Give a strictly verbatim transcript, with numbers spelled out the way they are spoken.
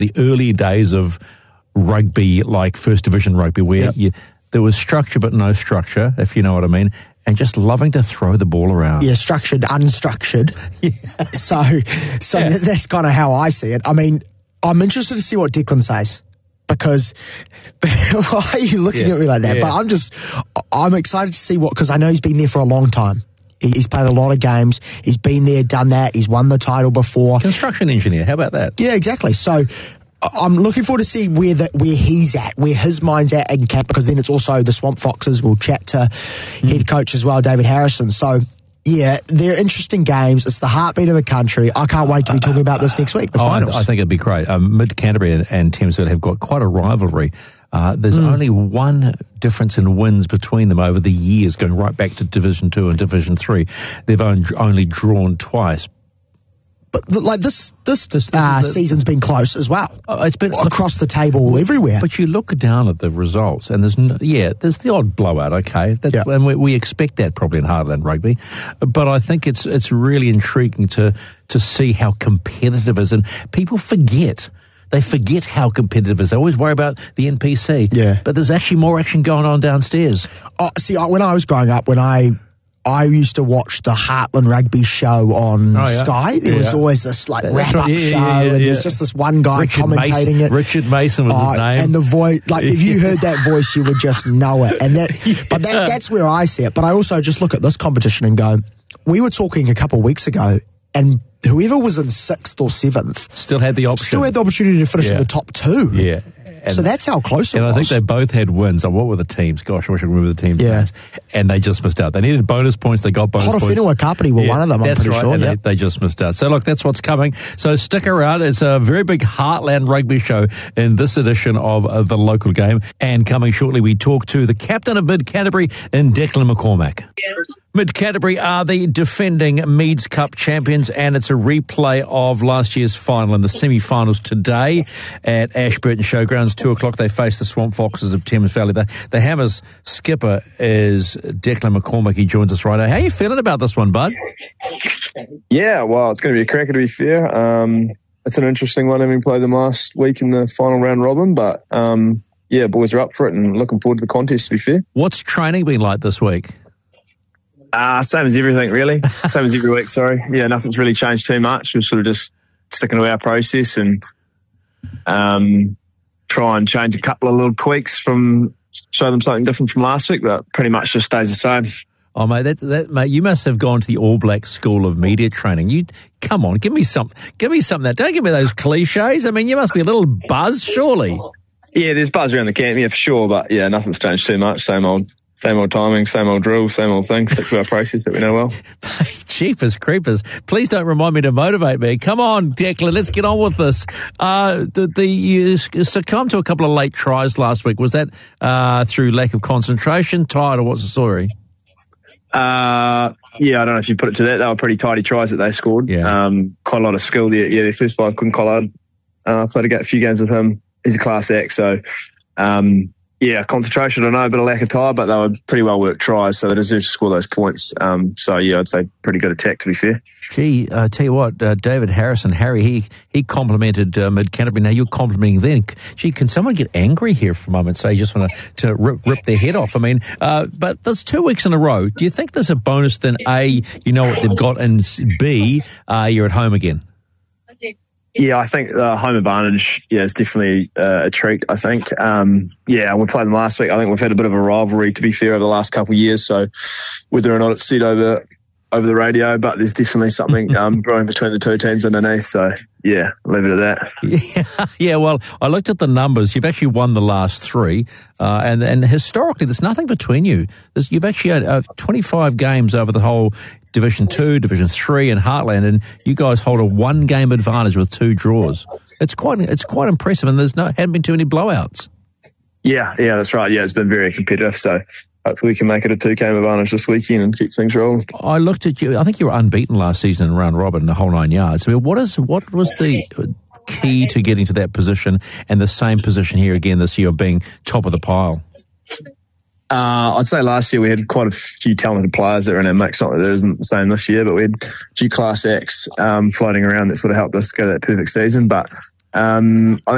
the early days of rugby, like First Division rugby, where Yep. you, there was structure but no structure, if you know what I mean, and just loving to throw the ball around. Yeah, structured, unstructured. Yeah. So, so Yeah. th- that's kind of how I see it. I mean, I'm interested to see what Declan says, because why are you looking Yeah. at me like that? Yeah. But I'm just, I'm excited to see what, because I know he's been there for a long time. He- He's played a lot of games. He's been there, done that. He's won the title before. Construction engineer, how about that? Yeah, exactly. So I'm looking forward to see where the, where he's at, where his mind's at in camp, because then it's also the Swamp Foxes. We'll chat to Mm. head coach as well, David Harrison. So, yeah, they're interesting games. It's the heartbeat of the country. I can't wait to be talking about this next week, the Oh, I, finals. I think it'd be great. Um, Mid Canterbury and, and Thamesville have got quite a rivalry. Uh, there's Mm. only one difference in wins between them over the years, going right back to Division Two and Division Three. They've only, only drawn twice. But th- like this, this, This- this uh, is the- season's been close as well. Oh, it's been Across the table, everywhere. But you look down at the results, and there's no, yeah, there's the odd blowout. Okay, That's, Yeah. and we, we expect that probably in Heartland rugby. But I think it's it's really intriguing to to see how competitive it is, and people forget. They forget how competitive it is. They always worry about the N P C. Yeah. But there's actually more action going on downstairs. Oh, see, I, when I was growing up, when I I used to watch the Heartland Rugby show on Oh, yeah. Sky. There was Yeah. always this like That's wrap right. up Yeah, show, yeah, yeah, and there's yeah. just this one guy Richard commentating Mason, it. Richard Mason was Oh, his name. and the voice, like if you heard that voice, you would just know it. And that, but that, that's where I see it. But I also just look at this competition and go, we were talking a couple of weeks ago, and whoever was in sixth or seventh Still had the option. still had the opportunity to finish Yeah. in the top two. Yeah. And, So that's how close it and was. I think they both had wins. Oh, what were the teams? Gosh, I wish I could remember the teams. Yeah. names. And they just missed out. They needed bonus points. They got bonus points. Horowhenua Kapiti were one of them, I'm that's pretty right, sure. And yeah. they, they just missed out. So, look, that's what's coming. So, stick around. It's a very big Heartland rugby show in this edition of uh, the local game. And coming shortly, we talk to the captain of Mid Canterbury in Declan McCormack. Mid Canterbury are the defending Meads Cup champions, and it's a replay of last year's final in the semi-finals today at Ashburton Showgrounds. Two o'clock, they face the Swamp Foxes of Thames Valley. The, the Hammers skipper is Declan McCormack. He joins us right now. How are you feeling about this one, bud? Yeah, well, it's going to be a cracker, to be fair. Um, it's an interesting one, having played them last week in the final round robin, but um, yeah, boys are up for it and looking forward to the contest, to be fair. What's training been like this week? Uh, same as everything, really. Same as every week, sorry. Yeah, nothing's really changed too much. We're sort of just sticking to our process and um, try and change a couple of little tweaks from, show them something different from last week, but pretty much just stays the same. Oh, mate, that, that, mate, you must have gone to the All Black School of Media Training. You come on, give me some, give me something. That don't give me those cliches. I mean, you must be a little buzzed, surely. Yeah, there's buzz around the camp, yeah, for sure, but yeah, nothing's changed too much. Same old, same old timing, same old drill, same old thing. Stick to our process that we know well. Jeepers creepers! Please don't remind me to motivate me. Come on, Declan, let's get on with this. Uh, the, the you succumbed to a couple of late tries last week. Was that uh, through lack of concentration, tired, or what's the story? Uh, yeah, I don't know if you put it to that. They were pretty tidy tries that they scored. Yeah. Um, quite a lot of skill. Yeah, yeah, their first five, Quinn Collard. Uh, I played a few games with him. He's a class act. So, um, yeah, concentration, I don't know, a bit of lack of time, but they were pretty well worked tries, so they deserve to score those points. Um, so, yeah, I'd say pretty good attack, to be fair. Gee, uh, tell you what, uh, David Harrison, Harry, he he complimented uh, Mid Canterbury. Now you're complimenting them. Gee, can someone get angry here for a moment? Say you just want to to rip, rip their head off. I mean, uh, but there's two weeks in a row. Do you think there's a bonus then? A, you know what they've got, and B, uh, you're at home again. Yeah, I think the home advantage, yeah, is definitely uh, a treat, I think. Um, yeah, we played them last week. I think we've had a bit of a rivalry, to be fair, over the last couple of years. So whether or not it's said over over the radio, but there's definitely something um, brewing between the two teams underneath. So, yeah, leave it at that. Yeah, yeah. Well, I looked at the numbers. You've actually won the last three, uh, and and historically, there's nothing between you. There's, you've actually had uh, twenty-five games over the whole Division Two, Division Three, and Heartland, and you guys hold a one-game advantage with two draws. It's quite it's quite impressive, and there's no hadn't been too many blowouts. Yeah, yeah, that's right. Yeah, it's been very competitive. So hopefully we can make it a two-game advantage this weekend and keep things rolling. I looked at you. I think you were unbeaten last season in round robin, the whole nine yards. I mean, what is what was the key to getting to that position, and the same position here again this year of being top of the pile? Uh, I'd say last year we had quite a few talented players that were in our mix. Not that it isn't the same this year, but we had a few class acts um, floating around that sort of helped us go to that perfect season. But um, I think